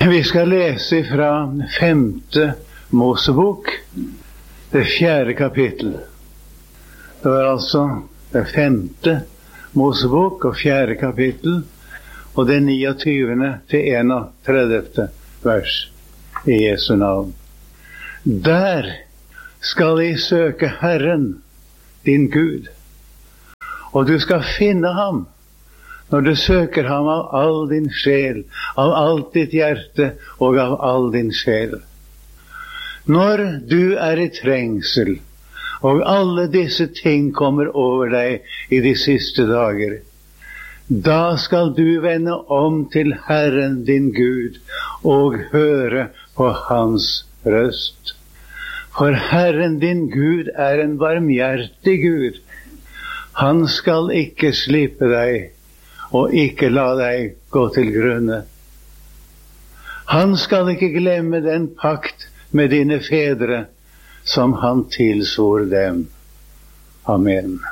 Vi skal lese fra 5. Mosebok, det 4. kapittel. Det var altså det 5. Mosebok og 4. kapittel, og det 29. til 31. vers i Jesu navn. Der skal I søke Herren, din Gud, og du skal finne ham når du søker ham av all din sjel, av alt ditt hjerte og av all din sjel. Når du i trengsel, og alle disse ting kommer over deg i de siste dager, da skal du vende om til Herren din Gud og høre på hans røst. For Herren din Gud en barmhjertig Gud. Han skal ikke slippe deg, og ikke la deg gå til grunne. Han skal ikke glemme den pakt med dine fedre, som han tilsvor dem. Amen.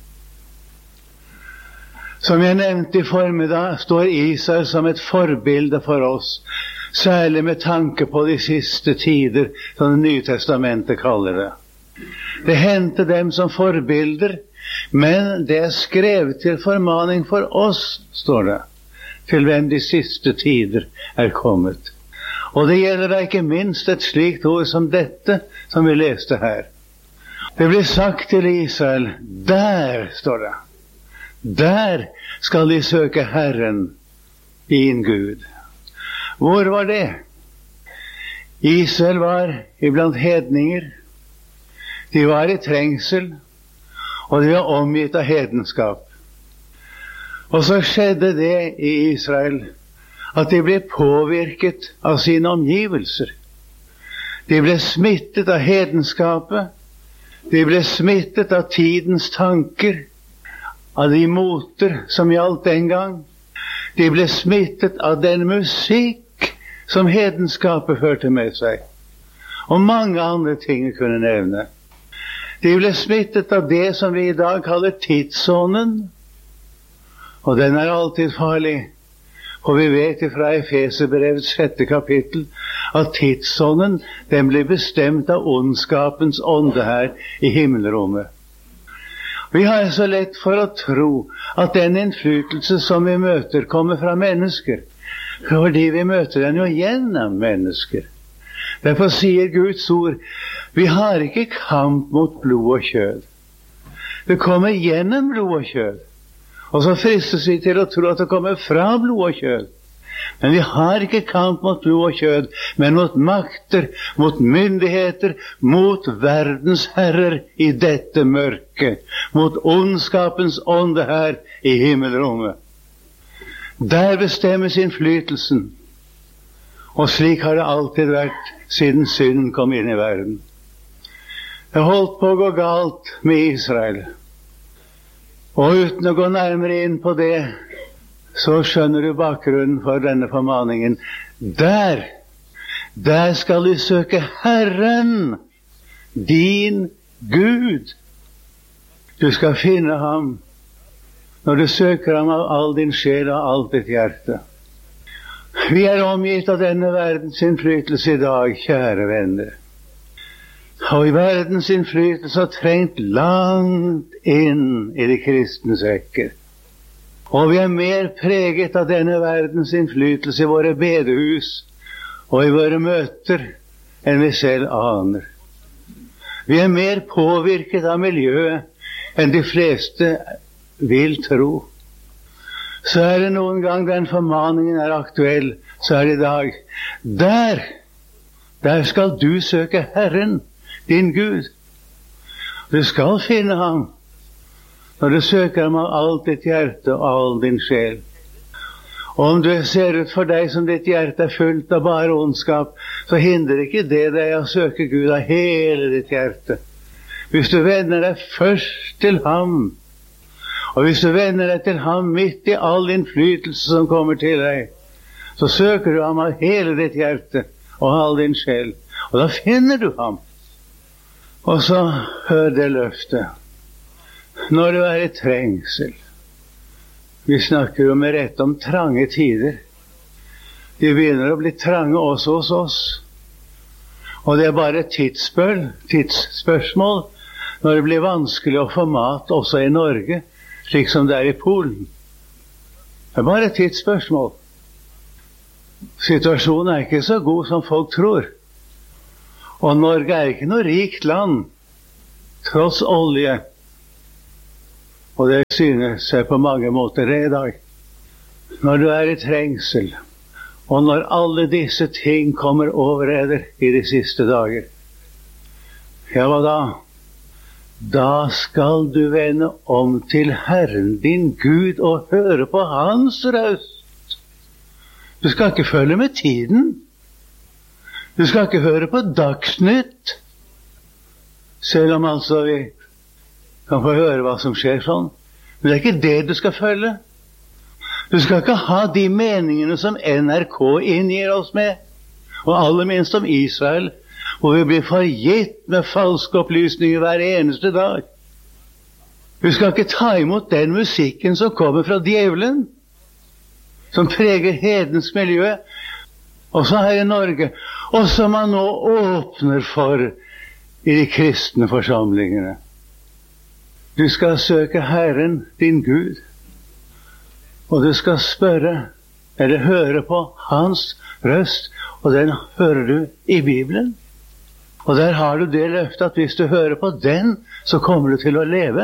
Som jeg nevnte i formiddag, står Israel som et forbilde for oss, særlig med tanke på de siste tider, som Det nye testamentet kaller det. Det hendte dem som forbilder, men det skrevet til formaning for oss, står det, til hvem de siste tider kommet. Og det gjelder da ikke minst et slikt ord som dette, som vi leste her. Det blir sagt til Israel, der, står det, der skal de søke Herren, din Gud. Hvor var det? Israel var iblant hedninger. De var i trengsel, og de var omgitt av hedenskap. Og så skjedde det i Israel at de ble påvirket av sine omgivelser. De ble smittet av hedenskapet, de ble smittet av tidens tanker, av de moter som gjaldt den gang. De ble smittet av den musikk som hedenskapet hørte med seg, og mange andre ting jeg kunne nevne. De ble smittet av det som vi i dag kaller tidsånden, og den alltid farlig. Og vi vet fra Efeserbrevets 6. kapittel at tidsånden, den blir bestemt av ondskapens ånde her i himmelrommet. Vi har så lett for å tro at den innflytelse som vi møter kommer fra mennesker, fordi vi møter den jo gjennom mennesker. Derfor sier Guds ord, vi har ikke kamp mot blod og kjød. Det kommer gjennom blod og kjød. Og så fristes vi til å tro at det kommer fra blod og kjød. Men vi har ikke kamp mot blod og kjød, men mot makter, mot myndigheter, mot verdens herrer i dette mørket, mot ondskapens ånde her i himmelrommet. Der bestemmes innflytelsen. Og slik har det alltid vært siden synden kom inn i verden. Det holdt på å gå galt med Israel. Og uten å gå nærmere inn på det, så skjønner du bakgrunnen for denne formaningen. Der skal du søke Herren, din Gud. Du skal finne ham når du søker ham av all din sjel og alt ditt hjerte. Vi omgitt av denne verdens innflytelse i dag, kjære venner. Og i verdens innflytelse har trengt langt inn i de kristnes rekker. Og vi mer preget av denne verdens innflytelse i våre bedehus og i våre møter enn vi selv aner. Vi mer påvirket av miljøet enn de fleste vil tro. Så det noen gang den formaningen aktuell, så det i dag. Der skal du søke Herren, din Gud. Du skal finne ham når du søker ham av alt ditt hjerte og all din sjel. Og om du ser ut for deg som ditt hjerte fullt av bare ondskap, så hindrer ikke det deg å søke Gud av hele ditt hjerte. Hvis du vender deg først til ham, og hvis du vender deg til ham midt i all innflytelse som kommer til deg, så søker du ham av hele ditt hjerte og all din sjel, og da finner du ham. Og så hør det løftet. Når du i trengsel, vi snakker jo med rette om trange tider, De begynner å bli trange også hos oss. Og det er bare et tidsspørsmål når det blir vanskelig å få mat også i Norge, slik som det er i Polen. Det er bare et tidsspørsmål. Situasjonen er ikke så god som folk tror. Og Norge er ikke noe rikt land, tross olje. Og det synes seg på mange måter det i dag. Når du er i trengsel, og når alle disse ting kommer over eder i de siste dager, ja, hva da? Da skal du vende om til Herren din Gud og høre på hans røst. Du skal ikke følge med tiden. Du skal ikke høre på Dagsnytt, selv om altså vi kan få høre hva som skjer sånn. Men det er ikke det du skal følge. Du skal ikke ha de meningene som NRK inngir oss med, og aller minst om Israel, hvor vi blir forgitt med falske opplysninger hver eneste dag. Du skal ikke ta imot den musikken som kommer fra djevelen, som preger hedensk miljø, også her i Norge, og som man nå åpner for i de kristne forsamlingene. Du skal søke Herren, din Gud, og du skal spørre, eller høre på hans røst, og den hører du i Bibelen. Og der har du det løftet at hvis du hører på den, så kommer du til å leve.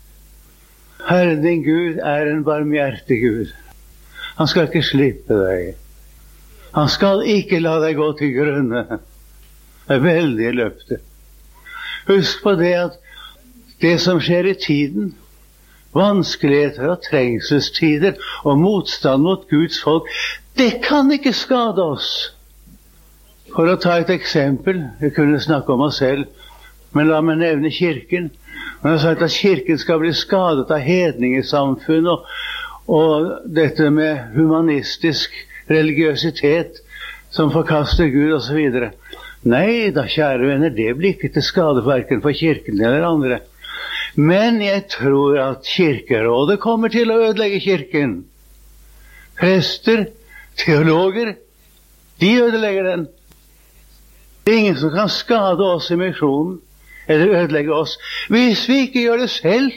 Herren din Gud er en barmhjertig Gud. Han skal ikke slippe deg. Han skal ikke la deg gå til grunne. Det er veldig løfte. Husk på det at det som skjer i tiden, vanskeligheter og trengselstider og motstand mot Guds folk, det kan ikke skade oss. For å ta et eksempel, jeg kunne snakke om oss selv, men la meg nevne kirken. Man har sagt at kirken skal bli skadet av hedningesamfunn og dette med humanistisk religiøsitet som forkaster Gud og så videre. Nei da, kjære venner, det blir ikke til skade hverken for kirken eller andre. Men jeg tror at kirkerådet kommer til å ødelegge kirken. Prester, teologer, de ødelegger den. Det er ingen som kan skade oss i misjonen, eller ødelegge oss, hvis vi ikke gjør det selv.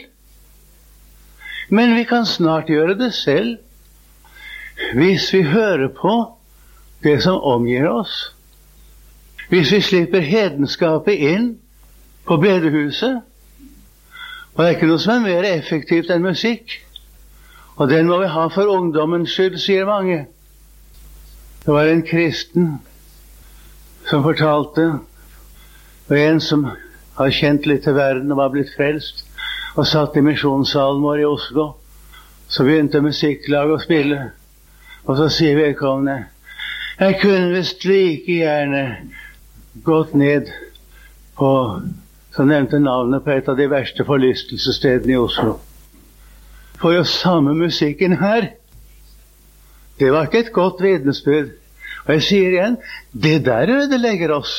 Men vi kan snart gjøre det selv, hvis vi hører på det som omgir oss. Hvis vi slipper hedenskapet inn på bedehuset. Og det er ikke noe som er mer effektivt enn musikk. Og den må vi ha for ungdommens skyld, sier mange. Det var en kristen som fortalte, og en som har kjent litt til verden og var blitt frelst, og satt i misjonssalen vår i Oslo. Så begynte musikklaget å spille, og så sier vedkommende, jeg kunne visst like gjerne gått ned på, så nevnte navnet på et av de verste forlystelsesstedene i Oslo. For jo samme musikken her, det var ikke et godt vitnesbyrd. Og jeg sier igjen, det der ødelegger oss.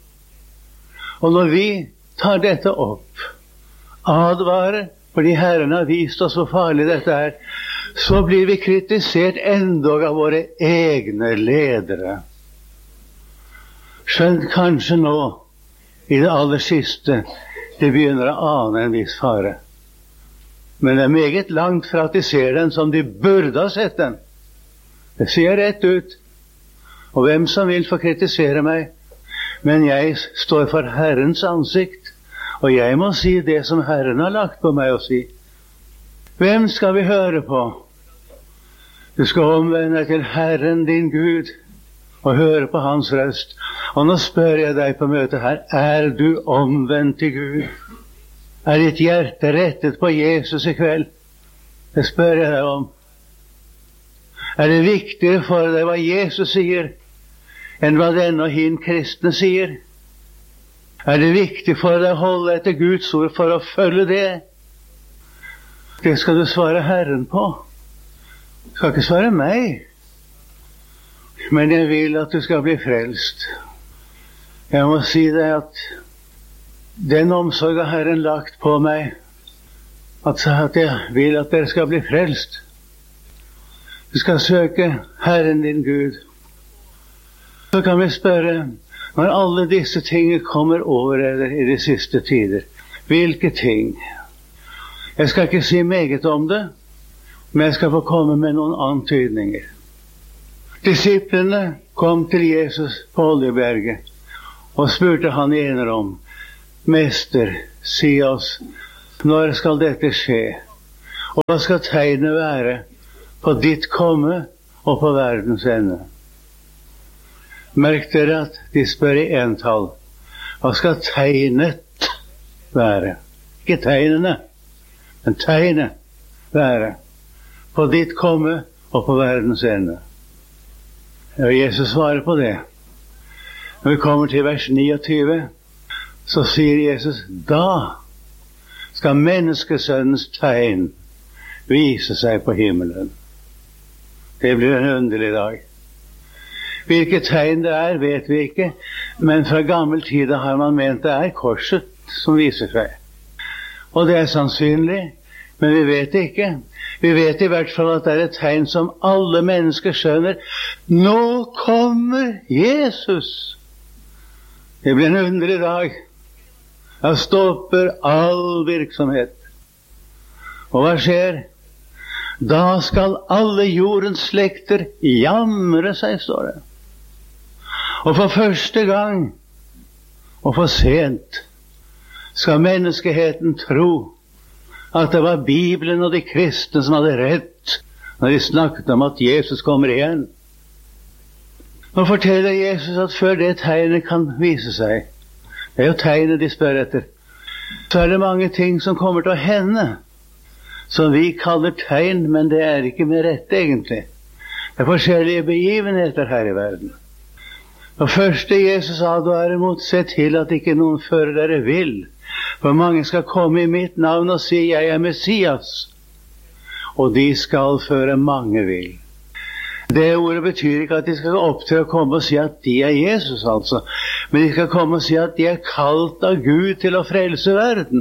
Og når vi tar dette opp, advarer, fordi Herren har vist oss hvor farlig dette er, så blir vi kritisert endog av våre egne ledere. Skjønt kanskje nå, i det aller siste, de begynner å ane en viss fare. Men det er meget langt fra at de ser den som de burde ha sett den. Det sier rett ut. Og hvem som vil få kritisere meg, men jeg står for Herrens ansikt, og jeg må si det som Herren har lagt på meg å si. Hvem skal vi høre på? Du skal omvende deg til Herren din Gud, og høre på hans røst. Og nå spør jeg deg på møtet her, er du omvendt til Gud? Er ditt hjerte rettet på Jesus i kveld? Det spør jeg deg om. Er det viktigere for deg hva Jesus sier, enn hva denne og hin kristne sier? Er det viktig for deg å holde etter Guds ord for å følge det? Det skal du svare Herren på. Du skal ikke svare meg. Men jeg vil at du skal bli frelst. Jeg må si deg at den omsorg har Herren lagt på meg, at jeg vil at dere skal bli frelst. Du skal søke Herren din Gud, Så kan vi spørre, når alle disse tingene kommer over dere i de siste tider, hvilke ting? Jeg skal ikke si meget om det, men jeg skal få komme med noen antydninger. Disiplene kom til Jesus på Oljeberget og spurte han igjen om, Mester, si oss, når skal dette skje? Og hva skal tegnet være på ditt komme og på verdens ende? Merk dere at de spør i entall. Hva skal tegnet være? Ikke tegnene, men tegnet være på ditt komme og på verdens ende. Og Jesus svarer på det. Når vi kommer til vers 29, så sier Jesus, da skal menneskesønnens tegn vise seg på himmelen. Det blir en underlig dag. Hvilke tegn det er, vet vi ikke, men fra gammel tid har man ment det er korset som viser seg. Og det er sannsynlig, men vi vet det ikke. Vi vet i hvert fall at det er et tegn som alle mennesker skjønner. Nå kommer Jesus! Det blir en underlig dag. Da stopper all virksomhet. Og hva skjer? Da skal alle jordens slekter jamre seg, står det. Og for første gang, og for sent, skal menneskeheten tro at det var Bibelen og de kristne som hadde rett når de snakket om at Jesus kommer igjen. Nå forteller Jesus at før det tegnet kan vise seg, det er jo tegnet de spør etter, så er det mange ting som kommer til å hende, som vi kaller tegn, men det er ikke med rette egentlig. Det er forskjellige begivenheter her i verden. Og første Jesus advarer mot, se til at ikke noen fører dere vill, for mange skal komme i mitt navn og si, jeg er Messias, og de skal føre mange vill. Det ordet betyr ikke at de skal opp til å komme og si at de er Jesus, altså, men de skal komme og si at de er kalt av Gud til å frelse verden.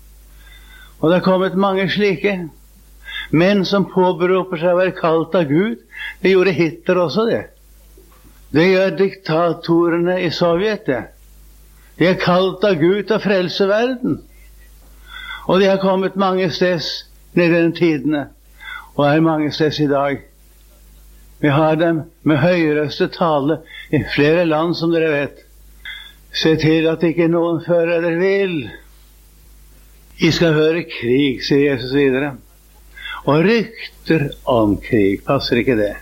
Og det har kommet mange slike menn som påberoper seg å være kalt av Gud. Det gjorde Hitler også det. Det gjør diktatorene i Sovjet det. De er kalt av Gud til å frelse verden. Og de har kommet mange steds ned i den tidene, og er mange steds i dag. Vi har dem med høyrøstet tale i flere land, som dere vet. Se til at ikke noen fører dere vill. I skal høre krig, sier Jesus videre. Og rykter om krig, passer ikke det?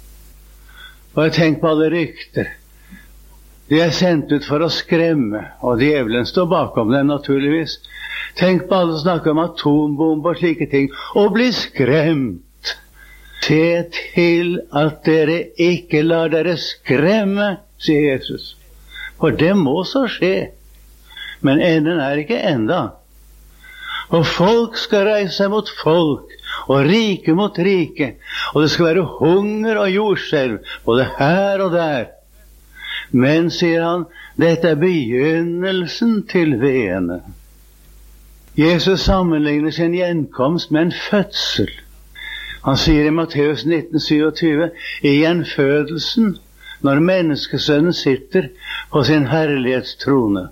Bare tenk på alle rykter. De er sendt ut for å skremme, og djevelen står bakom dem naturligvis. Tenk på alle som snakker om atombomber og slike ting, og bli skremt. Se til at dere ikke lar dere skremme, sier Jesus. For det må så skje. Men enden er ikke enda. Og folk skal reise seg mot folk, og rike mot rike, og det skal være hunger og jordskjelv, både her og der. Men, sier han, dette er begynnelsen til veene. Jesus sammenligner sin gjenkomst med en fødsel. Han sier i Matteus 19:27, i gjenfødelsen, når menneskesønnen sitter på sin herlighetstrone.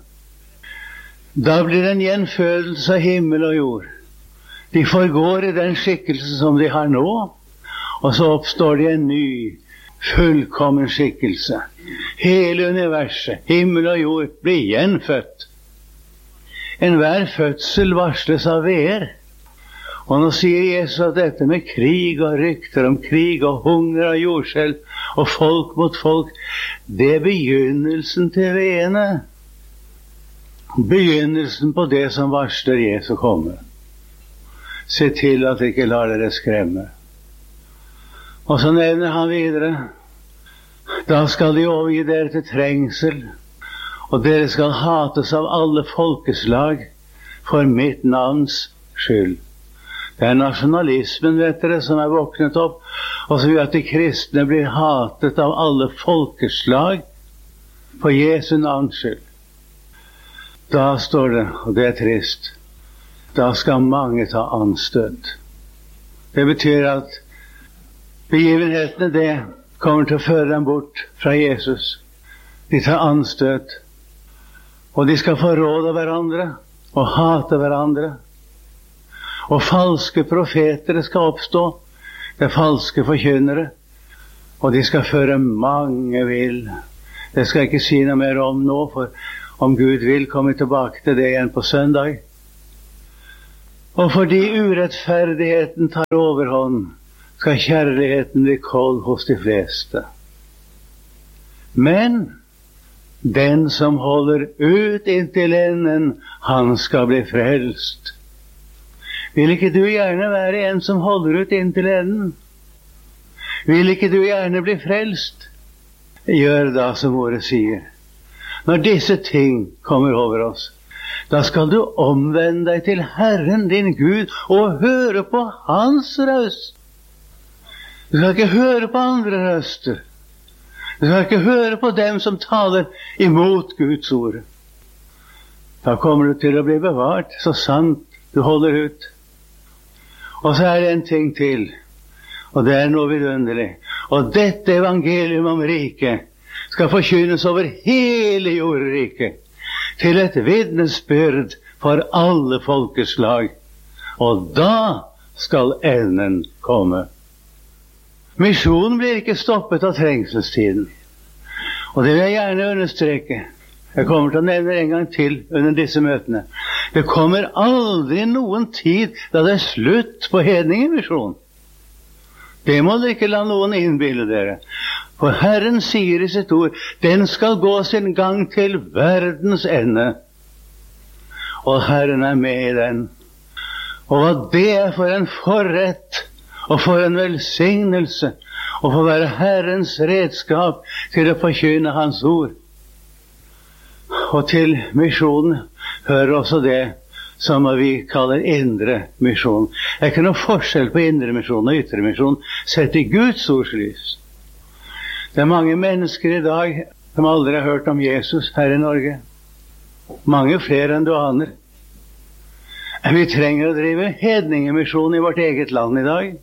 Da blir det en gjenfødelse av himmel og jord. De forgår i den skikkelse som de har nå, og så oppstår de en ny, fullkommen skikkelse. Hele universet, himmel og jord, blir gjenfødt. Enhver fødsel varsles av veer. Og nå sier Jesus at dette med krig og rykter om krig og hunger og jordskjelv og folk mot folk, det er begynnelsen til veene. Begynnelsen på det som varsler Jesus komme. Se til at ikke lar dere skremme. Og så nevner han videre, da skal de overgi dere til trengsel, og dere skal hates av alle folkeslag for mitt navns skyld. Det er nasjonalismen, vet dere, som er våknet opp, og som gjør at de kristne blir hatet av alle folkeslag på Jesu navns skyld. Da står det, og det er trist, da skal mange ta anstøt. Det betyr at begivenhetene det kommer til å føre dem bort fra Jesus. De tar anstøt, og de skal forråde hverandre og hate hverandre. Og falske profeter skal oppstå, det er falske forkynnere, og de skal føre mange vill. Det skal jeg ikke si noe mer om nå, for om Gud vil komme tilbake til det igjen på søndag. Og fordi urettferdigheten tar overhånd, skal kjærligheten bli kold hos de fleste. Men den som holder ut inntil enden, han skal bli frelst. Vil ikke du gjerne være en som holder ut inntil enden? Vil ikke du gjerne bli frelst? Gjør da som ordet sier. Når disse ting kommer over oss, da skal du omvende deg til Herren din Gud og høre på hans røst. Du skal ikke høre på andre røster. Du skal ikke høre på dem som taler imot Guds ord. Da kommer du til å bli bevart, så sant du holder ut. Og så er det en ting til, og det er noe vidunderlig. Og dette evangelium om riket skal forkynnes over hele jordriket, til et vitnesbyrd for alle folkeslag. Og da skal enden komme. Misjonen blir ikke stoppet av trengselstiden. Og det vil jeg gjerne understreke. Jeg kommer til å nevne en gang til under disse møtene. Det kommer aldri noen tid da det er slutt på hedningemisjonen. Det må dere ikke la noen innbille dere. For Herren sier i sitt ord, den skal gå sin gang til verdens ende. Og Herren er med i den. Og hva det er for en forrett og for en velsignelse å få være Herrens redskap til å forkynne hans ord. Og til misjonen hører også det som vi kaller indre misjon. Det er ikke noe forskjell på indre misjon og ytre misjon sett i Guds ords lys. Det er mange mennesker i dag som aldri har hørt om Jesus her i Norge. Mange flere enn du aner. Vi trenger å drive hedningemisjon i vårt eget land i dag.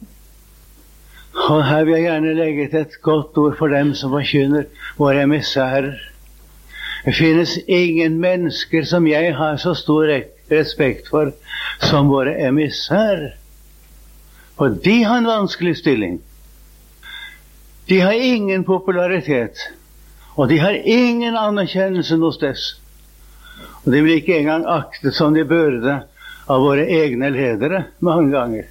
Og her vil jeg gjerne legge til et godt ord for dem som forkynner våre emissærer. Det finnes ingen mennesker som jeg har så stor respekt for som våre emissærer. Og de har en vanskelig stilling. De har ingen popularitet, og de har ingen anerkjennelse hos dess. Og de blir ikke engang aktet som de burde av våre egne ledere mange ganger.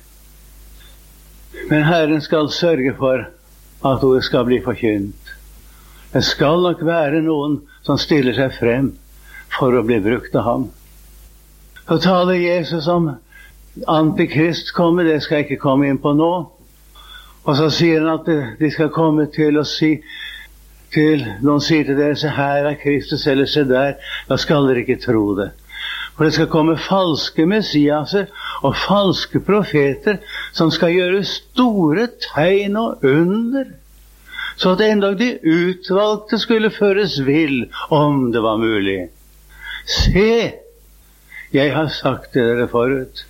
Men Herren skal sørge for at ordet skal bli forkynt. Det skal nok være noen som stiller seg frem for å bli brukt av ham. Så taler Jesus om antikrist kommer, det skal jeg ikke komme inn på nå. Og så sier han at de skal komme til å si til noen sier til dere, se her er Kristus, eller se der, da skal dere ikke tro det. For det skal komme falske messiaser og falske profeter som skal gjøre store tegn og under, så at endog de utvalgte skulle føres vill, om det var mulig. Se, jeg har sagt det dere forut.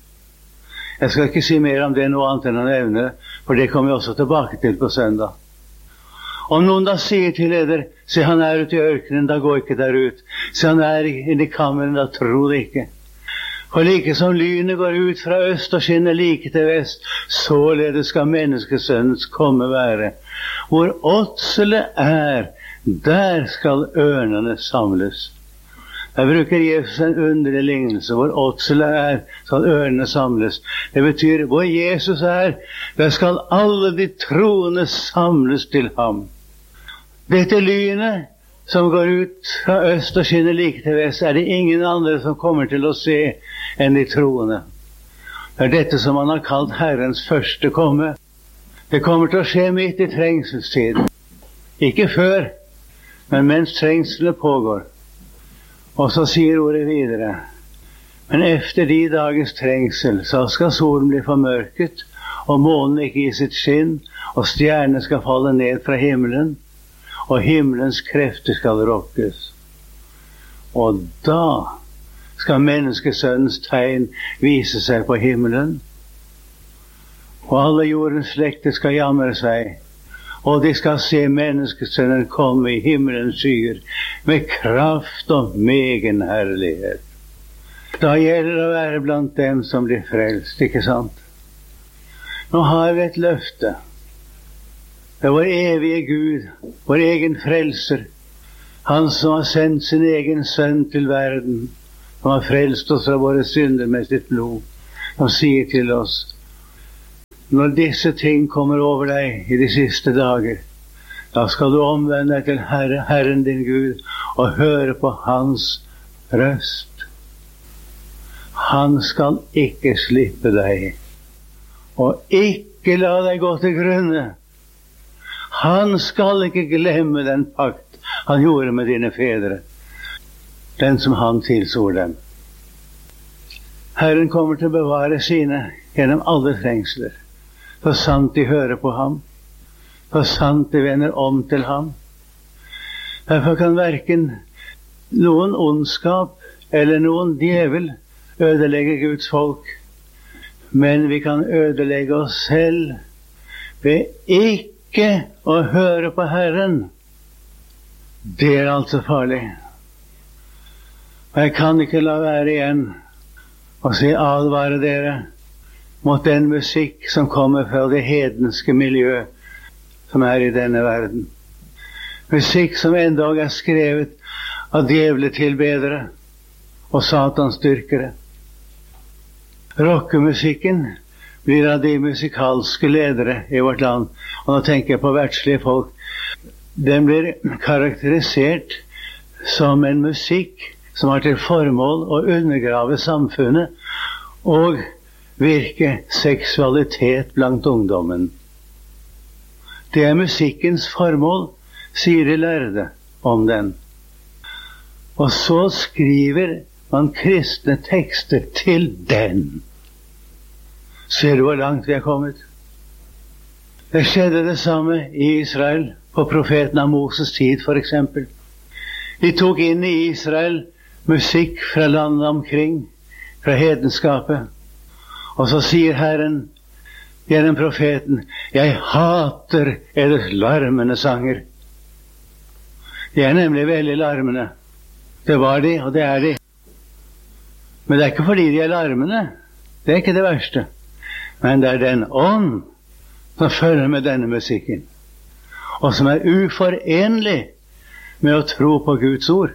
Jeg skal ikke si mer om det noe annet enn å nevne, for det kommer jeg også tilbake til på søndag. Om noen da sier til dere, se han er ute i ørkenen, da gå ikke der ut. Se han er inne i kammeren, da tro det ikke. For like som lynet går ut fra øst og skinner like til vest, således skal menneskesønnens komme være. Hvor åtselet er, der skal ørnene samles. Der bruker Jesus en underlig lignelse. Hvor åtselet er, skal ørnene samles. Det betyr, hvor Jesus er, der skal alle de troende samles til ham. Dette lynet som går ut fra øst og skinner like til vest, er det ingen andre som kommer til å se enn de troende. Det er dette som man har kalt Herrens første komme. Det kommer til å skje midt i trengselstiden. Ikke før, men mens trengselet pågår. Og så sier ordet videre, men efter de dagens trengsel, så skal solen bli formørket, og månen ikke gi sitt skinn, og stjernene skal falle ned fra himmelen, og himmelens krefter skal rokkes. Og da skal menneskesønnens tegn vise seg på himmelen, og alle jordens slekter skal jamre seg, og de skal se menneskesønnen komme i himmelens skyer med kraft og megen herlighet. Da gjelder det å være blant dem som blir frelst, ikke sant? Nå har vi et løfte. Det er vår evige Gud, vår egen frelser, han som har sendt sin egen sønn til verden, som har frelst oss fra våre synder med sitt blod. Han sier til oss, når disse ting kommer over deg i de siste dager, da skal du omvende deg til Herren din Gud og høre på hans røst. Han skal ikke slippe deg, og ikke la deg gå til grunne. Han skal ikke glemme den pakt han gjorde med dine fedre, den som han tilsår dem. Herren kommer til å bevare sine gjennom alle trengsler, så sant de hører på ham, så sant de vender om til ham. Derfor kan hverken noen ondskap eller noen djevel ødelegge Guds folk, men vi kan ødelegge oss selv ved ikke å høre på Herren. Det er altså farlig. Og jeg kan ikke la være igjen og advare dere mot den musikk som kommer fra det hedenske miljø som er i denne verden. Musikk som endog er skrevet av djevletilbedere og satanstyrkere. Rockemusikken blir av de musikalske ledere i vårt land, og nå tenker jeg på verdslige folk. Den blir karakterisert som en musikk som har til formål å undergrave samfunnet og virke seksualitet blant ungdommen. Det er musikkens formål, sier de lærde om den. Og så skriver man kristne tekster til den. Ser du hvor langt vi er kommet? Det skjedde det samme i Israel på profeten av Moses tid, for eksempel. De tok inn i Israel musikk fra landet omkring, fra hedenskapet. Og så sier Herren gjennom profeten, jeg hater eders larmende sanger. De er nemlig veldig larmende. Det var de, og det er de. Men det er ikke fordi de er larmende. Det er ikke det verste. Men det er den ånd som følger med denne musikken, og som er uforenlig med å tro på Guds ord.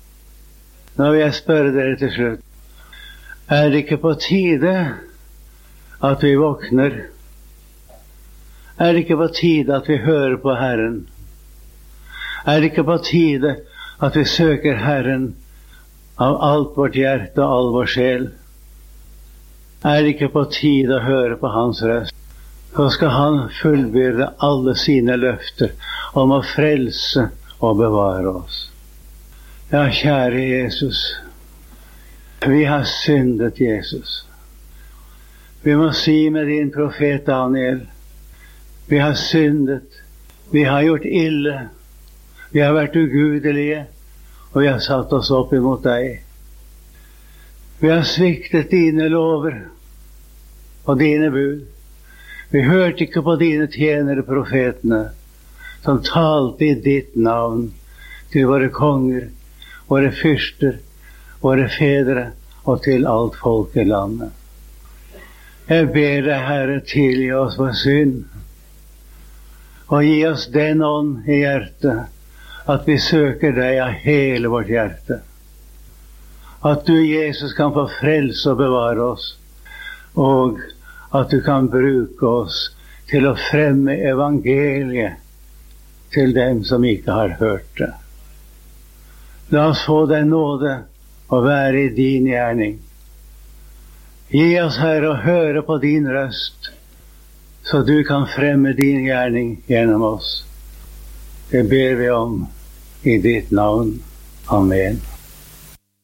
Nå vil jeg spørre dere til slutt. Er det ikke på tide at vi våkner? Er det ikke på tide at vi hører på Herren? Er det ikke på tide at vi søker Herren av alt vårt hjerte og all vår sjel? Er det ikke på tide å høre på hans røst? Så skal han fullbyrde alle sine løfter om å frelse og bevare oss. Ja, kjære Jesus, vi har syndet, Jesus. Vi må si med din profet Daniel, vi har syndet, vi har gjort ille, vi har vært ugudelige, og vi har satt oss opp imot deg. Vi har sviktet dine lover og dine bud. Vi hørte ikke på dine tjenere profetene, som talte i ditt navn til våre konger, våre fyrster, våre fedre og til alt folk i landet. Jeg ber deg, Herre, tilgi oss vår synd, og gi oss den ånd i hjertet, at vi søker deg av hele vårt hjerte. At du, Jesus, kan få frelse og bevare oss, og at du kan bruke oss til å fremme evangeliet til dem som ikke har hørt det. La oss få deg nåde å være i din gjerning. Gi oss, Herre, å høre på din røst, så du kan fremme din gjerning gjennom oss. Det ber vi om i ditt navn. Amen.